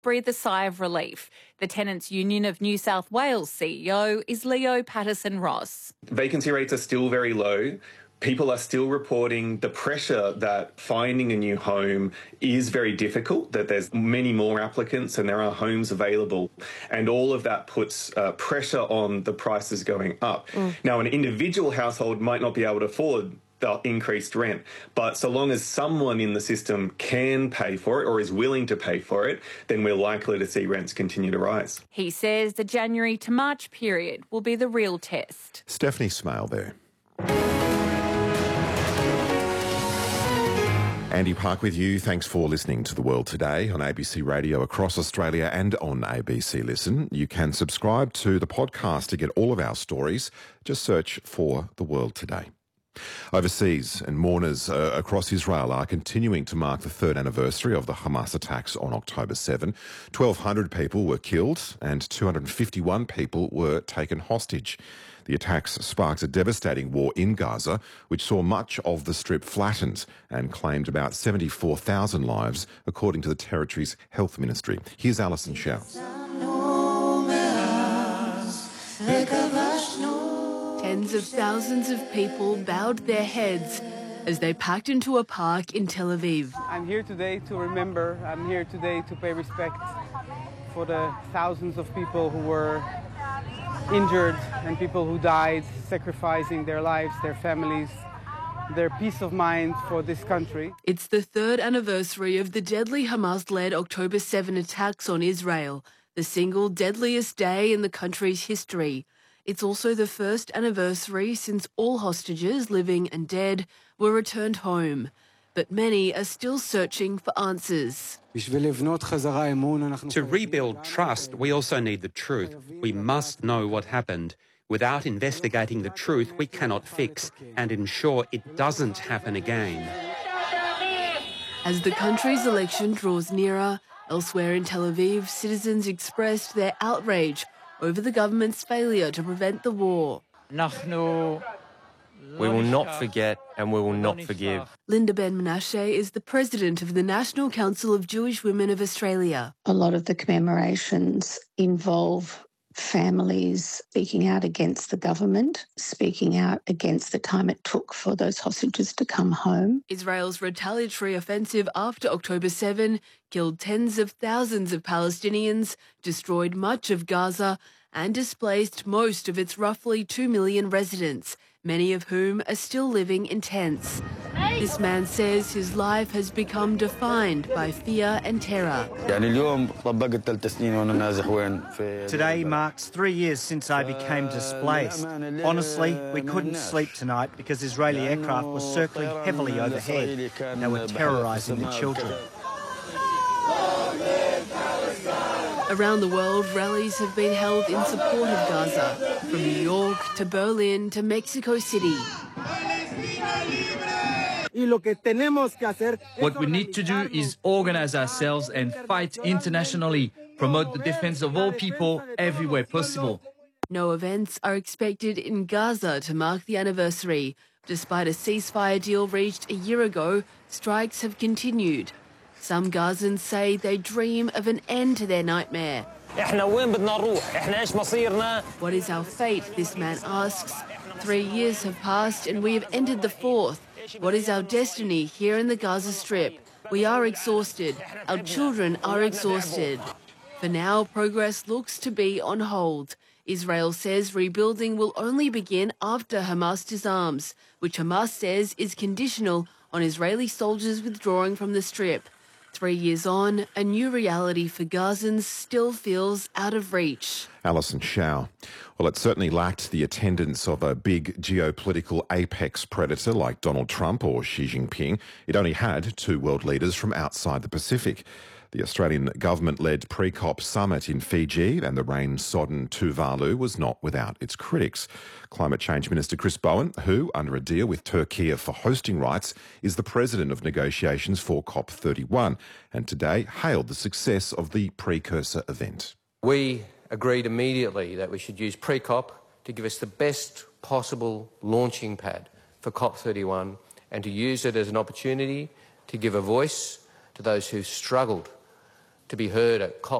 breathe a sigh of relief. The Tenants Union of New South Wales CEO is Leo Patterson-Ross. Vacancy rates are still very low. People are still reporting the pressure that finding a new home is very difficult, that there's many more applicants and there are homes available. And all of that puts pressure on the prices going up. Now, an individual household might not be able to afford the increased rent, but so long as someone in the system can pay for it or is willing to pay for it, then we're likely to see rents continue to rise. He says the January to March period will be the real test. Stephanie Smale there. Andy Park with you. Thanks for listening to The World Today on ABC Radio across Australia and on ABC Listen. You can subscribe to the podcast to get all of our stories. Just search for The World Today. Overseas, and mourners across Israel are continuing to mark the third anniversary of the Hamas attacks on October 7. 1,200 people were killed and 251 people were taken hostage. The attacks sparked a devastating war in Gaza, which saw much of the Strip flattened and claimed about 74,000 lives, according to the territory's health ministry. Here's Alison Shaw. Tens of thousands of people bowed their heads as they packed into a park in Tel Aviv. I'm here today to remember, I'm here today to pay respect for the thousands of people who were injured and people who died, sacrificing their lives, their families, their peace of mind for this country. It's the third anniversary of the deadly Hamas-led October 7 attacks on Israel, the single deadliest day in the country's history. It's also the first anniversary since all hostages, living and dead, were returned home. But many are still searching for answers. To rebuild trust, we also need the truth. We must know what happened. Without investigating the truth, we cannot fix and ensure it doesn't happen again. As the country's election draws nearer, elsewhere in Tel Aviv, citizens expressed their outrage over the government's failure to prevent the war. We will not forget and we will not forgive. Linda Ben-Menashe is the president of the National Council of Jewish Women of Australia. A lot of the commemorations involve families speaking out against the government, speaking out against the time it took for those hostages to come home. Israel's retaliatory offensive after October 7 killed tens of thousands of Palestinians, destroyed much of Gaza, and displaced most of its roughly 2 million residents, many of whom are still living in tents. This man says his life has become defined by fear and terror. Today marks 3 years since I became displaced. Honestly, we couldn't sleep tonight because Israeli aircraft were circling heavily overhead. They were terrorising the children. Around the world, rallies have been held in support of Gaza, from New York to Berlin to Mexico City. What we need to do is organise ourselves and fight internationally, promote the defence of all people everywhere possible. No events are expected in Gaza to mark the anniversary. Despite a ceasefire deal reached a year ago, strikes have continued. Some Gazans say they dream of an end to their nightmare. What is our fate? This man asks. 3 years have passed and we have entered the fourth. What is our destiny here in the Gaza Strip? We are exhausted. Our children are exhausted. For now, progress looks to be on hold. Israel says rebuilding will only begin after Hamas disarms, which Hamas says is conditional on Israeli soldiers withdrawing from the Strip. 3 years on, a new reality for Gazans still feels out of reach. Alison Shaw. Well, it certainly lacked the attendance of a big geopolitical apex predator like Donald Trump or Xi Jinping. It only had two world leaders from outside the Pacific. The Australian government-led pre-COP summit in Fiji and the rain-sodden Tuvalu was not without its critics. Climate Change Minister Chris Bowen, who, under a deal with Turkey for hosting rights, is the president of negotiations for COP31, and today hailed the success of the precursor event. We agreed immediately that we should use pre-COP to give us the best possible launching pad for COP31 and to use it as an opportunity to give a voice to those who struggled to be heard at COP